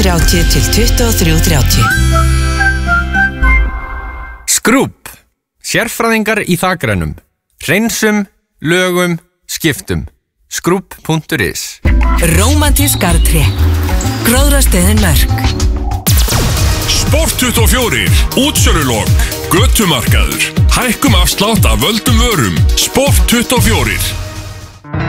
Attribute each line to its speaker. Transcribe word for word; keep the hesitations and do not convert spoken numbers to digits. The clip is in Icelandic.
Speaker 1: þrjátíu til tuttugu og þrjú þrjátíu.
Speaker 2: Skrúp. Sérfræðingar í þakrænum. Hreinsum, lögum, skiptum. Skrúp punktur is.
Speaker 1: Rómantísk garðtré. Gróðrastöðin Mörk.
Speaker 3: Sport tuttugu og fjögur. Útsölulok. Götumarkaður. Hækkum afslátt af völdum vörum. Sport tuttugu og fjögur.